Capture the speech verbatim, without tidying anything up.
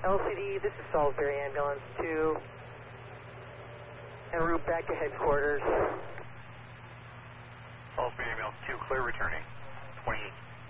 L C D, this is Salisbury Ambulance two, en route back to headquarters. Salisbury Ambulance two, clear returning, twenty-eight.